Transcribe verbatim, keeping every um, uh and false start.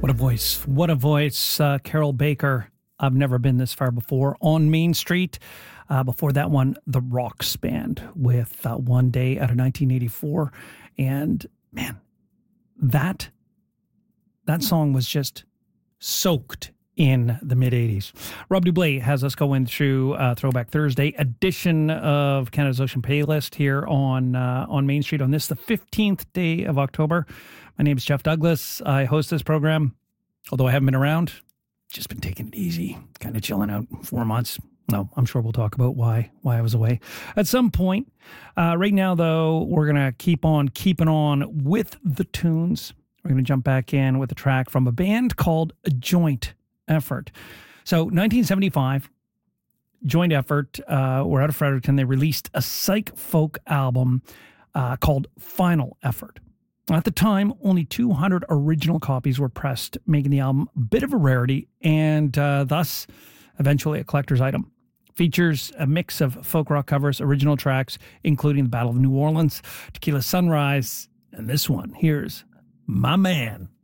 What a voice. What a voice. Uh, Carol Baker. I've never been this far before. On Main Street. Uh, before that one, The Rocks Band with uh, One Day out of nineteen eighty-four. And man, that, that song was just soaked in the mid-eighties. Rob Dublé has us going through uh, Throwback Thursday edition of Canada's Ocean Playlist here on uh, on Main Street on this, the fifteenth day of October. My name is Jeff Douglas. I host this program, although I haven't been around. Just been taking it easy, kind of chilling out four months. No, I'm sure we'll talk about why why I was away at some point. Uh, right now, though, we're going to keep on keeping on with the tunes. We're going to jump back in with a track from a band called A Joint Effort. So nineteen seventy-five, Joint Effort, uh, were out of Fredericton. They released a psych folk album uh, called Final Effort. At the time, only two hundred original copies were pressed, making the album a bit of a rarity and uh, thus eventually a collector's item. Features a mix of folk rock covers, original tracks, including the Battle of New Orleans, Tequila Sunrise, and this one. Here's My Man.